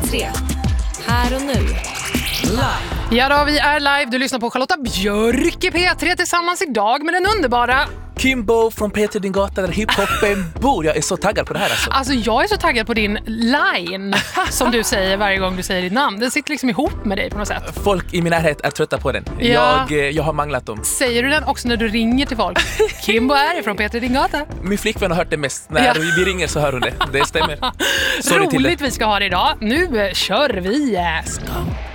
P3. Här och nu. Live. Ja då, vi är live. Du lyssnar på Charlotta Björk i P3 tillsammans idag med den underbara Kimbo från P3 Din Gata där hiphopen bor. Jag är så taggad på det här alltså. Alltså jag är så taggad på din line som du säger varje gång du säger ditt namn. Den sitter liksom ihop med dig på något sätt. Folk i min närhet är trötta på den. Ja. Jag har manglat dem. Säger du den också när du ringer till folk? Kimbo är från P3 Din Gata. Min flickvän har hört det mest. När vi ringer så hör hon det. Det stämmer. Roligt vi ska ha det idag. Nu kör vi. Skål.